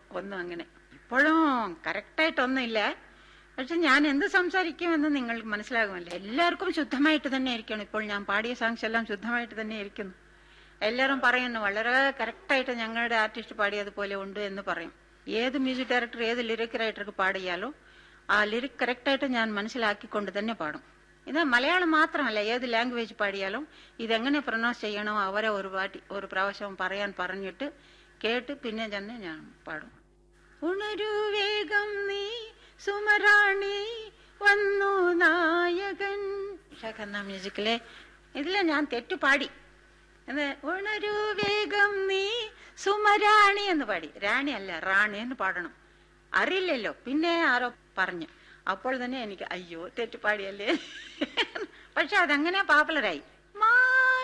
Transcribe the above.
ഒന്നും അങ്ങനെ ഇപ്പോഴും കറക്റ്റായിട്ടൊന്നും ഇല്ല. പക്ഷെ ഞാൻ എന്ത് സംസാരിക്കുമെന്ന് നിങ്ങൾക്ക് മനസ്സിലാകുമല്ലോ. എല്ലാവർക്കും ശുദ്ധമായിട്ട് തന്നെ ഇരിക്കണം. ഇപ്പോൾ ഞാൻ പാടിയ സോങ്സ് എല്ലാം ശുദ്ധമായിട്ട് തന്നെ ഇരിക്കുന്നു. എല്ലാവരും പറയുന്നു വളരെ കറക്റ്റായിട്ട് ഞങ്ങളുടെ ആർട്ടിസ്റ്റ് പാടിയതുപോലെ ഉണ്ട് എന്ന് പറയും. ഏത് മ്യൂസിക് ഡയറക്ടർ ഏത് ലിറിക് റൈറ്റർക്ക് പാടിയാലോ ആ ലിറിക് കറക്റ്റായിട്ട് ഞാൻ മനസ്സിലാക്കിക്കൊണ്ട് തന്നെ പാടും. ഇത് മലയാളം മാത്രമല്ല, ഏത് ലാംഗ്വേജ് പാടിയാലും ഇതെങ്ങനെ പ്രൊനൗൺസ് ചെയ്യണോ അവരെ ഒരു പ്രാവശ്യം പറയാൻ പറഞ്ഞിട്ട് കേട്ട് പിന്നെ തന്നെ ഞാൻ പാടും. ഉണരൂ വേഗം നീ സുമറാണി വന്നു നായകൻ ഷാഖന്ന മ്യൂസിക്കിലെ ഇതിലെ ഞാൻ തെറ്റു പാടി. ഉണരൂ വേഗം നീ സുമറാണി എന്ന് പാടി. റാണി അല്ല റാണി എന്ന് പാടണം. അറിയില്ലല്ലോ, പിന്നെ ആരോ പറഞ്ഞു. അപ്പോൾ തന്നെ എനിക്ക് അയ്യോ തെറ്റു പാടിയല്ലേ. പക്ഷെ അതങ്ങനെ പോപ്പുലറായി.